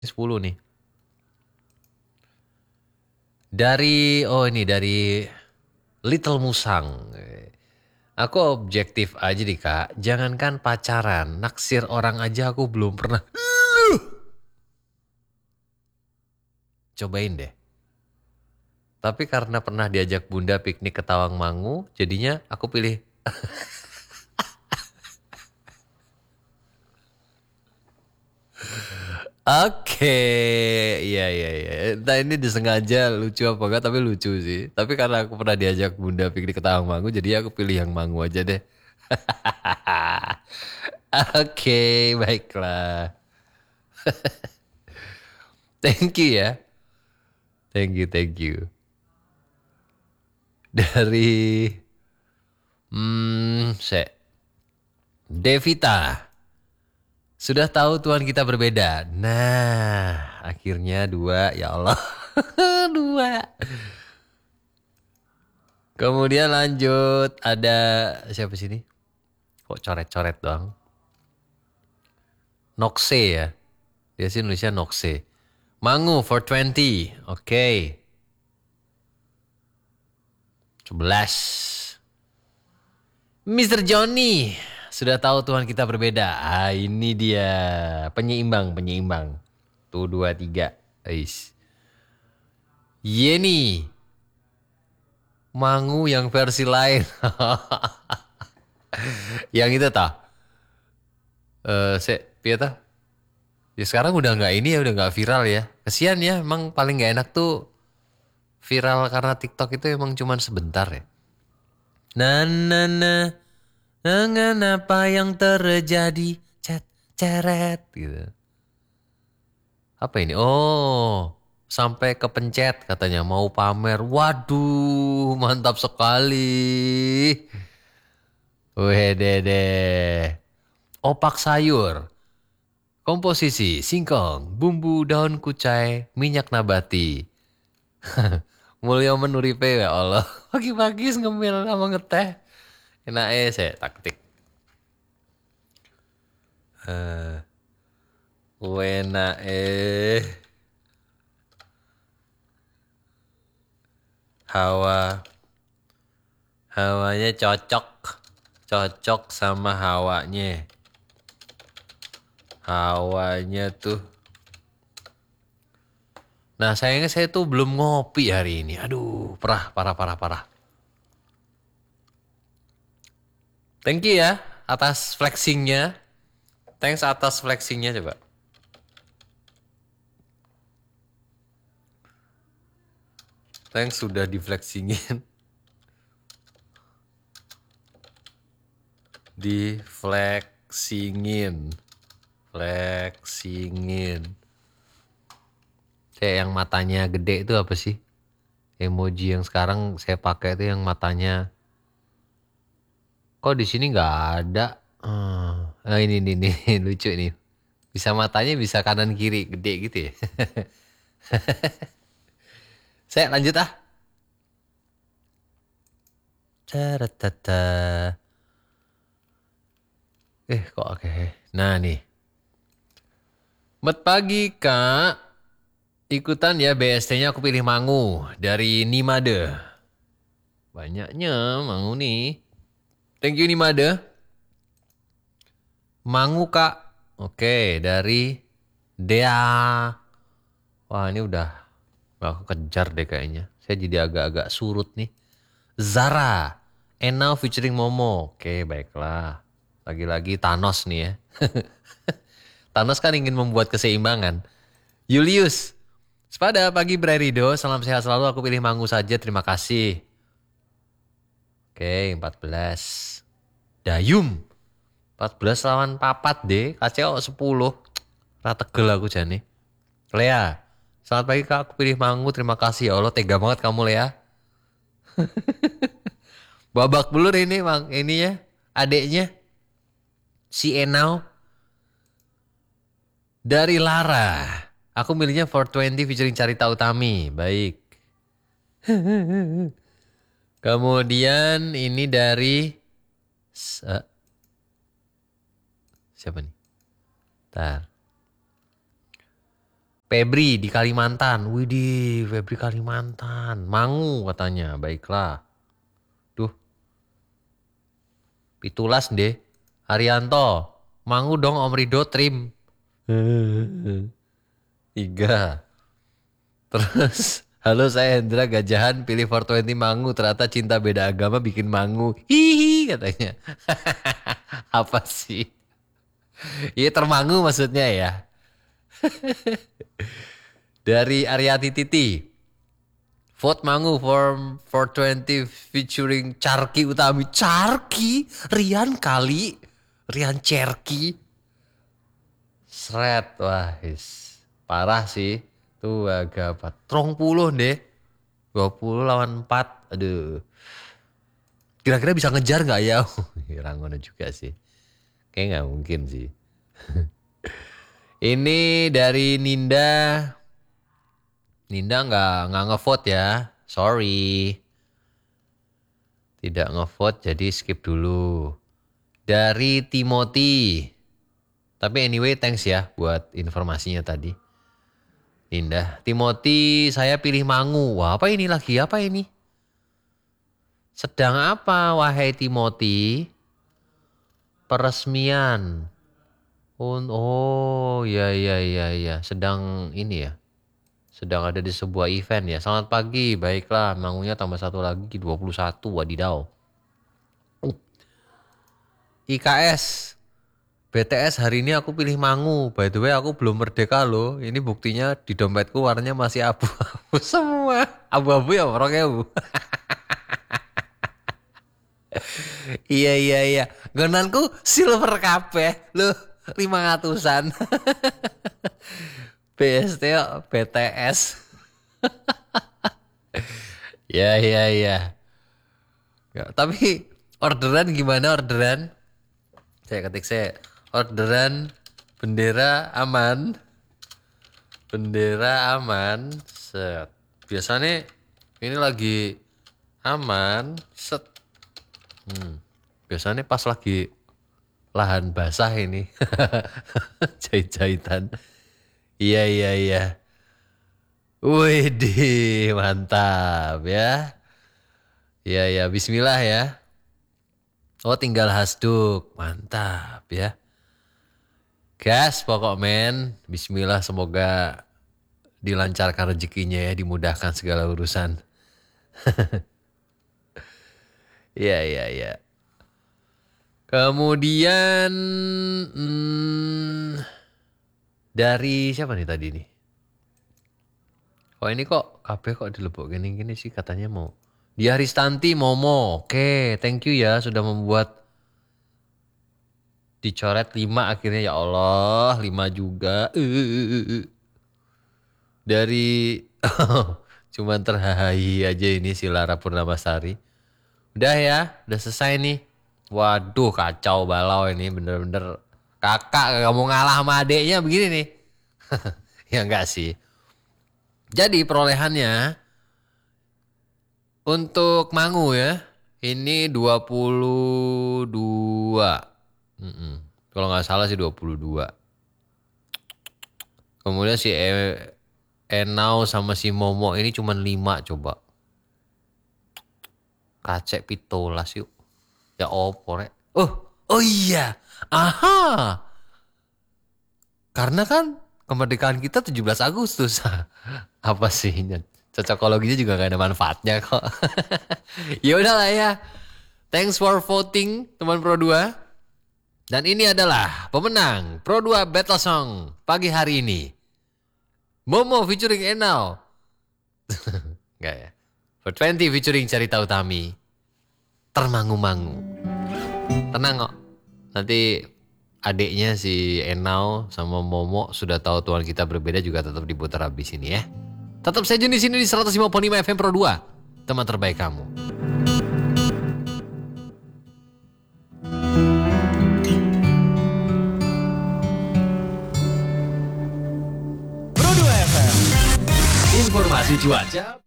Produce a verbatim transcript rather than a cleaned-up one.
Ini sepuluh nih. Dari, oh ini dari Little Musang. Aku objektif aja nih kak. Jangankan pacaran, naksir orang aja aku belum pernah. Cobain deh. Tapi karena pernah diajak bunda piknik ke Tawangmangu, jadinya aku pilih. Oke, iya iya iya. Entah ini disengaja lucu apa enggak, tapi lucu sih. Tapi karena aku pernah diajak bunda piknik ke Tawangmangu, jadi aku pilih yang Mangu aja deh. Oke, baiklah. Thank you ya. Thank you, thank you. Dari hmm, se Devita. Sudah tahu Tuhan kita berbeda. Nah, akhirnya dua, ya Allah. Dua. Kemudian lanjut ada siapa sini? Kok coret-coret doang? Noxe ya. Dia sih nulisnya Noxe. Mangu for twenty. Oke. Okay. sebelas. mister Johnny. Sudah tahu Tuhan kita berbeda. Ah, ini dia. Penyeimbang, penyeimbang. Tuh, dua, tiga. Ais. Yeni. Mangu yang versi lain. Yang itu tah. Eh, se, piye tah? Ya sekarang udah nggak ini ya, udah nggak viral ya. Kesian ya, emang paling nggak enak tuh viral karena TikTok itu emang cuman sebentar ya. Nah, nah, nah. Dengan apa yang terjadi? Cet, ceret gitu. Apa ini? Oh, sampai kepencet katanya mau pamer. Waduh, mantap sekali. Weh dede. Opak sayur. Komposisi singkong, bumbu daun kucai, minyak nabati. Mulya menuripe ya Allah. Pagi-pagi ngemil sama ngeteh. Enak eh saya taktik. Eh, wena eh hawa hawanya cocok. Cocok sama hawanya. Hawanya tuh. Nah sayangnya saya tuh belum ngopi hari ini. Aduh, parah, parah, parah, parah. Thank you ya atas flexingnya. Thanks atas flexingnya coba. Thanks sudah di flexingin. Di flexingin. Flexingin. Kayak yang matanya gede itu apa sih? Emoji yang sekarang saya pakai itu yang matanya. Kok di sini nggak ada? Hmm. Nah, ini nih nih lucu nih. Bisa matanya bisa kanan kiri gede gitu ya. Saya lanjut ah. Caratata. Eh kok oke. Okay. Nah nih. Selamat pagi kak. Ikutan ya B S T-nya aku pilih Mangu dari Nimade. Banyaknya Mangu nih. Thank you Nimade. Mangu kak. Oke dari Dea. Wah ini udah. Aku kejar deh kayaknya. Saya jadi agak-agak surut nih. Zara. And now featuring Momo. Oke baiklah. Lagi-lagi Thanos nih ya. Thanos kan ingin membuat keseimbangan. Julius. Sepada pagi Brerido. Salam sehat selalu. Aku pilih Mangu saja. Terima kasih. Oke empat belas. Dayum. empat belas lawan papat deh. K C O sepuluh. Rategel aku jane. Lea. Selamat pagi kak. Aku pilih Mangu. Terima kasih. Ya Allah tega banget kamu Lea. Babak belur ini bang, ini ya adeknya si Enau dari Lara. Aku milihnya four twenty featuring Carita Utami. Baik. Kemudian ini dari uh, siapa nih? Tar. Febri di Kalimantan. Widih, Febri Kalimantan. Mangu katanya. Baiklah. Duh. Pitulas deh. Haryanto. Mangu dong Om Rido trim. Tiga. Terus. Halo saya Hendra Gajahan pilih four twenty Mangu. Ternyata cinta beda agama bikin Mangu. Hihi katanya. Apa sih? Iya termangu maksudnya ya. Dari Aryati Titi. Vote Mangu for four twenty featuring Carki Utami. Carki? Rian kali. Rian Cerki. Sret. Wah is. Parah sih. Tuh agak apa. Trong puluh deh. dua puluh lawan empat. Aduh. Kira-kira bisa ngejar gak ya? Rangono juga sih. Kayaknya gak mungkin sih. Ini dari Ninda. Ninda gak, gak ngevote ya. Sorry. Tidak ngevote jadi skip dulu. Dari Timothy. Tapi anyway thanks ya buat informasinya tadi. Ninda. Timothy saya pilih Mangu. Wah apa ini lagi? Apa ini? Sedang apa wahai Timothy? Peresmian. Oh, oh ya ya ya ya. Sedang ini ya. Sedang ada di sebuah event ya. Selamat pagi. Baiklah, Mangunya tambah satu lagi dua puluh satu wadidaw. Uh. I K S. B T S hari ini aku pilih Mangu. By the way aku belum merdeka loh. Ini buktinya di dompetku warnanya masih abu-abu semua. Abu-abu ya orangnya. Iya iya iya. Gonanku silver kabeh loh. Lima ratusan. B S T B T S. Ya ya ya. Tapi orderan gimana orderan? Saya ketik saya orderan bendera aman. Bendera aman. Set. Biasanya ini lagi aman. Set. Hmm. Biasanya pas lagi lahan basah ini. Jahit-jahitan. Iya iya iya. Widih, mantap ya. Iya ya, bismillah ya. Oh, tinggal hasduk. Mantap ya. Gas pokok men. Bismillah semoga dilancarkan rezekinya ya, dimudahkan segala urusan. Iya iya iya. Kemudian hmm, dari siapa nih tadi nih? Oh ini kok K B kok dilebok gini-gini sih katanya mau. Dia Ristanti Momo. Oke, thank you ya sudah membuat dicoret lima akhirnya ya Allah, lima juga. Uh, dari cuman terhahi aja ini si Lara Purnamasari. Udah ya, udah selesai nih. Waduh kacau balau ini bener-bener kakak gak mau ngalah sama adeknya begini nih. Ya enggak sih. Jadi perolehannya untuk Mangu ya ini dua puluh dua. Mm-mm. Kalau gak salah sih dua puluh dua. Kemudian si e- Enau sama si Momo ini cuma lima coba. Kacek pitolas yuk. Ya opo rek. Oh, oh iya. Aha. Karena kan kemerdekaan kita tujuh belas Agustus. Apa sih? Cocokologinya juga gak ada manfaatnya kok. Ya udahlah ya. Thanks for voting teman Pro dua. Dan ini adalah pemenang Pro dua Battle Song pagi hari ini. Momo featuring Enau. Enggak ya. four twenty featuring Carita Utami. Termangu-mangu. Tenang kok. Nanti adiknya si Enau sama Momo sudah tahu tuan kita berbeda juga tetap diputar habis ini ya. Tetap saja di sini di seratus lima puluh lima F M Pro dua. Teman terbaik kamu. Pro dua F M. Informasi cuaca